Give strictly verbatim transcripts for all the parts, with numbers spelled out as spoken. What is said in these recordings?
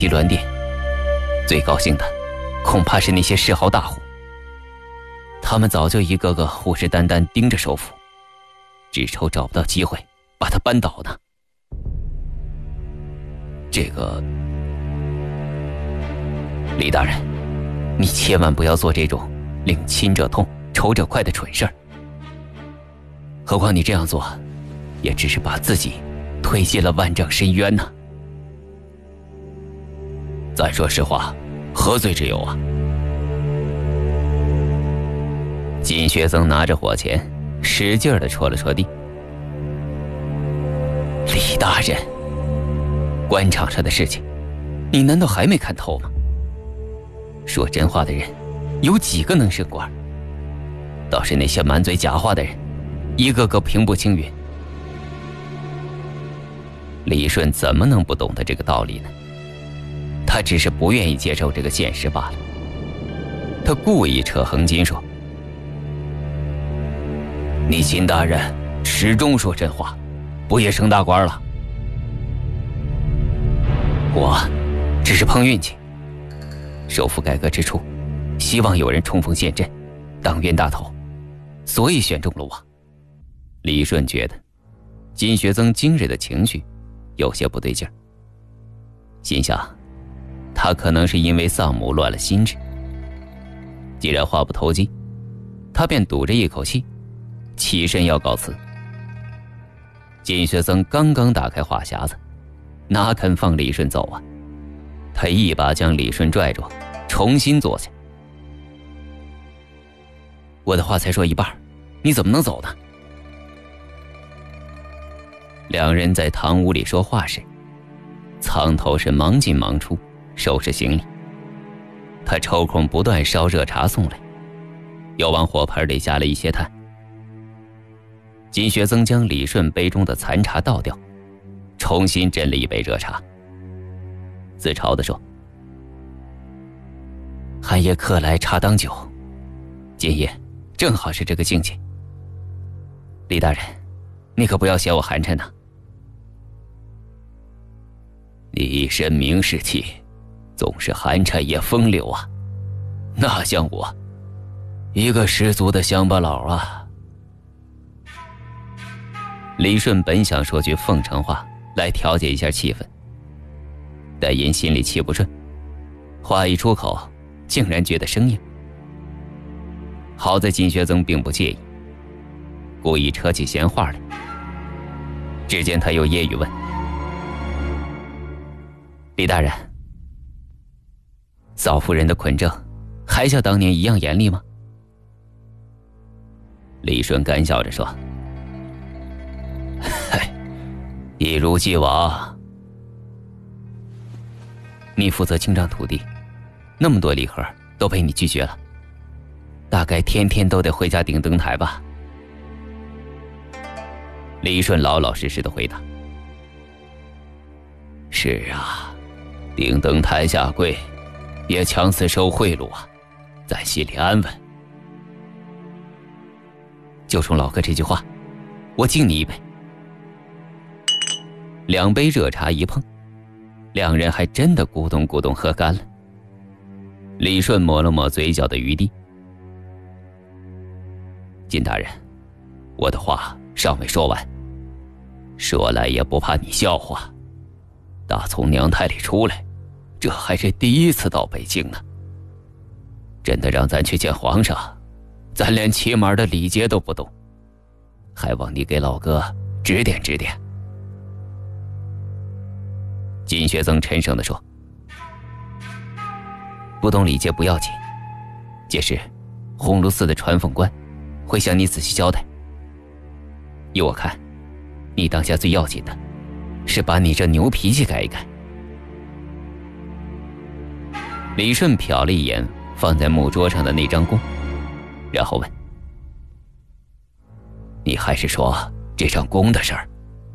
地銮殿，最高兴的恐怕是那些世豪大户，他们早就一个个虎视眈眈盯着首府，只愁找不到机会把他扳倒呢。这个李大人，你千万不要做这种令亲者痛仇者快的蠢事儿。何况你这样做也只是把自己推进了万丈深渊呢。咱说实话，何罪之有啊？金学曾拿着火钳使劲地戳了戳地。李大人，官场上的事情你难道还没看透吗？说真话的人有几个能升官？倒是那些满嘴假话的人，一个个平步青云。李顺怎么能不懂得这个道理呢？他只是不愿意接受这个现实罢了。他故意扯横筋说：“你秦大人始终说真话，不也升大官了？我只是碰运气。首府改革之初，希望有人冲锋陷阵，当冤大头，所以选中了我。”李顺觉得金学曾今日的情绪有些不对劲儿，心想他可能是因为丧母乱了心智。既然话不投机，他便堵着一口气起身要告辞。金学曾刚刚打开话匣子，哪肯放李顺走啊？他一把将李顺拽住，重新坐下。我的话才说一半，你怎么能走呢？两人在堂屋里说话时，苍头是忙进忙出收拾行李。他抽空不断烧热茶送来，又往火盆里加了一些炭。金学曾将李顺杯中的残茶倒掉，重新斟了一杯热茶，自嘲地说：“寒夜客来茶当酒，今夜正好是这个境界。李大人，你可不要嫌我寒碜呐。你一身名士气，总是寒碜也风流啊，哪像我，一个十足的乡巴佬啊。”李顺本想说句奉承话来调节一下气氛，但因心里气不顺，话一出口竟然觉得生硬。好在金学曾并不介意，故意扯起闲话来。只见他又揶揄问：“李大人，嫂夫人的捆政还像当年一样严厉吗？”李顺干笑着说：“嗨，一如既往。你负责清账土地，那么多礼盒都被你拒绝了，大概天天都得回家顶灯台吧？”李顺老老实实的回答：“是啊，顶灯台下跪，也强词收贿赂啊，咱心里安稳。就冲老哥这句话，我敬你一杯。”两杯热茶一碰，两人还真的咕咚咕咚喝干了。李顺抹了抹嘴角的余地：“金大人，我的话尚未说完，说来也不怕你笑话，打从娘胎里出来，这还是第一次到北京呢。真的让咱去见皇上，咱连起码的礼节都不懂，还望你给老哥指点指点。”金学曾沉声地说：“不懂礼节不要紧，届时鸿胪寺的传奉官会向你仔细交代。依我看，你当下最要紧的是把你这牛脾气改一改。”李顺瞟了一眼放在木桌上的那张弓，然后问：“你还是说这张弓的事儿？”“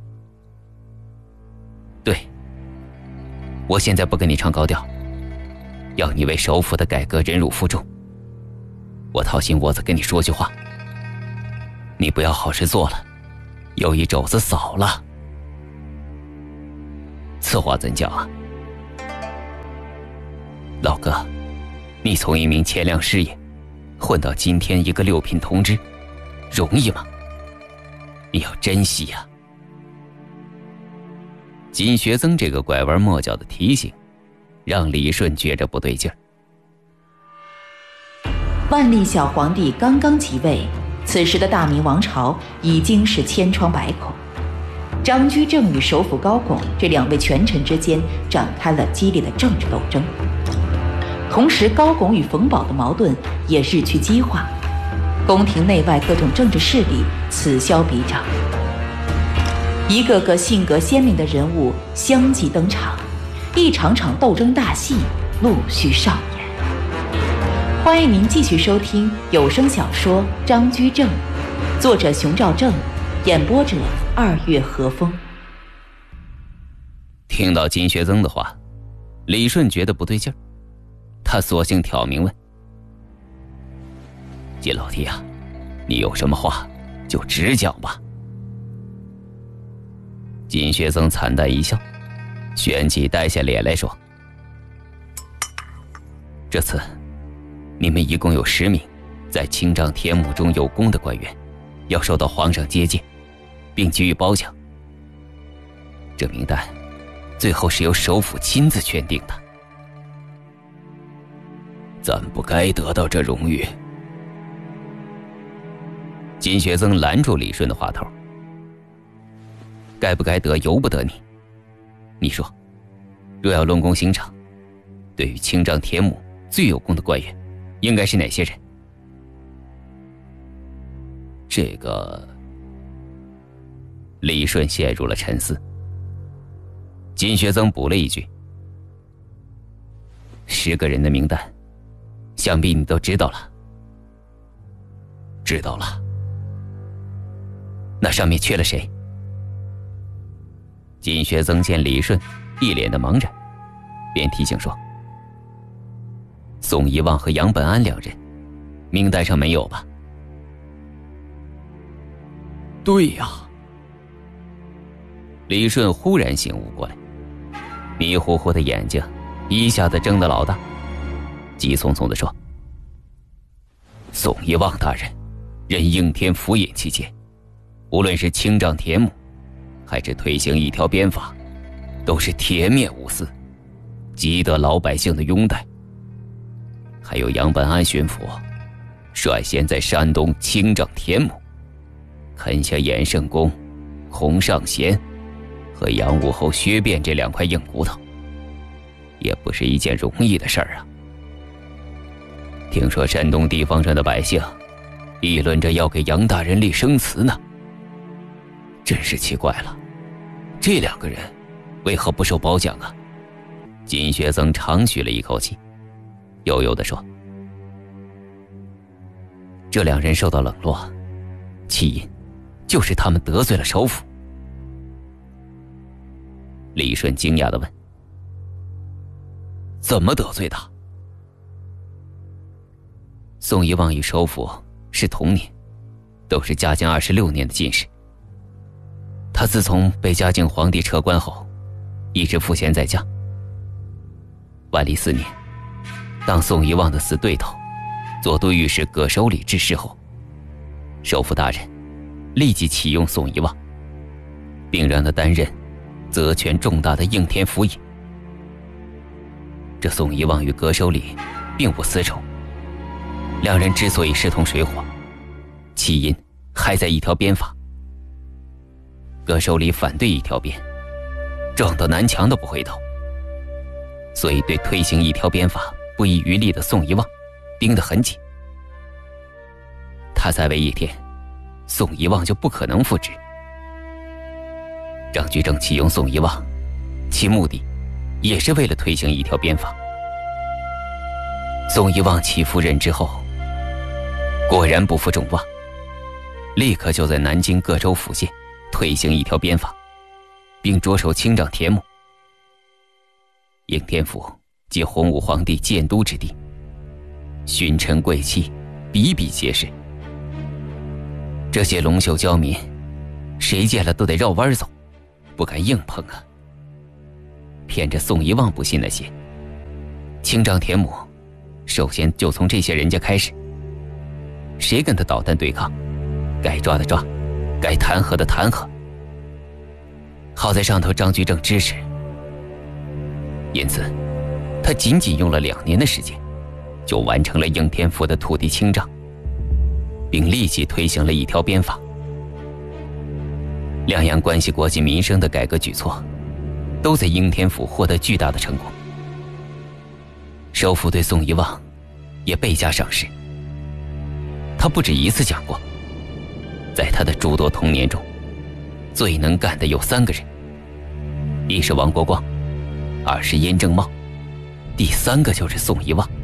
对，我现在不跟你唱高调，要你为首府的改革忍辱负重。我掏心窝子跟你说句话，你不要好事做了，有一肘子扫了。”此话怎讲啊？ 老哥，你从一名钱粮师爷混到今天一个六品同知，容易吗？你要珍惜呀、啊！金学曾这个拐弯抹角的提醒，让李顺觉着不对劲儿。 万历小皇帝刚刚即位，此时的大明王朝已经是千疮百孔。张居正与首辅高拱这两位权臣之间展开了激烈的政治斗争，同时高拱与冯保的矛盾也日趋激化，宫廷内外各种政治势力此消彼长，一个个性格鲜明的人物相继登场，一场场斗争大戏陆续上演。欢迎您继续收听有声小说《张居正》，作者熊兆正，演播者二月和风。 听到金学曾的话，李顺觉得不对劲儿，他索性挑明问：金老弟啊，你有什么话就直讲吧。金学曾惨淡一笑，旋即带下脸来说：这次你们一共有十名在清障田亩中有功的官员，要受到皇上接见并给予褒奖。这名单最后是由首辅亲自圈定的，咱不该得到这荣誉。金学曾拦住李顺的话头：该不该得由不得你，你说，若要论功行赏，对于清障田亩最有功的官员应该是哪些人？这个……李顺陷入了沉思。金学曾补了一句：十个人的名单，想必你都知道了。知道了。那上面缺了谁？金学曾见李顺一脸的茫然，便提醒说：宋一望和杨本安两人名单上没有吧？对呀、啊。李顺忽然醒悟过来，迷糊糊的眼睛一下子睁得老大，急匆匆地说：宋一望大人任应天府尹期间，无论是清障田亩还是推行一条鞭法，都是铁面无私，极得老百姓的拥戴。还有杨本安巡抚率先在山东清障田亩啃下衍圣公、洪尚贤和杨武侯薛变这两块硬骨头，也不是一件容易的事儿啊。听说山东地方上的百姓议论着要给杨大人立生祠呢，真是奇怪了，这两个人为何不受褒奖啊？金学曾长吁了一口气，悠悠地说：这两人受到冷落，起因就是他们得罪了首辅。李顺惊讶地问：怎么得罪的？宋一望与首辅是同年，都是嘉靖二十六年的进士。他自从被嘉靖皇帝撤官后，一直赋闲在家。万历四年，当宋一望的死对头左都御史葛守礼致仕后，首辅大人立即启用宋一望，并让他担任责权重大的应天府尹。这宋一望与葛守礼并无私仇，两人之所以势同水火，起因还在一条鞭法。葛守礼反对一条鞭，撞到南墙都不回头，所以对推行一条鞭法不遗余力的宋一望盯得很紧。他在位一天，宋一望就不可能复职。张居正启用宋一望，其目的也是为了推行一条鞭法。宋一望起赴任之后，果然不负众望，立刻就在南京各州府县推行一条鞭法，并着手清障田亩。应天府即洪武皇帝建都之地，勋臣贵戚比比皆是，这些龙秀焦民谁见了都得绕弯走，不敢硬碰啊。骗着宋一望不信那些， 清丈田母，首先就从这些人家开始。谁跟他捣蛋对抗，该抓的抓，该弹劾的弹劾。好在上头张居正支持，因此他仅仅用了两年的时间，就完成了应天府的土地清账，并立即推行了一条鞭法。两样关系国计民生的改革举措，都在应天府获得巨大的成功。首府对宋遗望也倍加赏识。他不止一次讲过，在他的诸多童年中，最能干的有三个人，一是王国光，二是殷正茂，第三个就是宋遗望。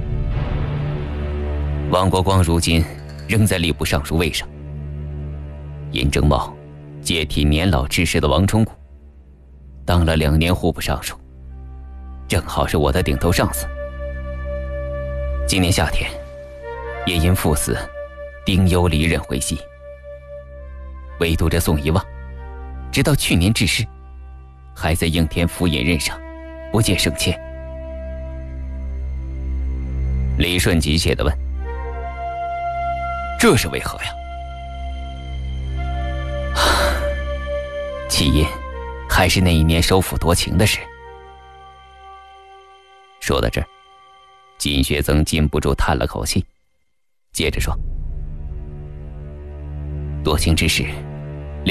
王国光如今仍在吏部尚书位上，殷正茂接替年老之世的王忠谷，当了两年户部尚书，正好是我的顶头上司。今年夏天也因父死，丁忧离任回西。唯独这宋遗望，直到去年致仕，还在应天府尹任上，不见升迁。李顺急切地问：“这是为何呀？”起因还是那一年首辅夺情的事。说到这儿，金学曾禁不住叹了口气，接着说：“夺情之事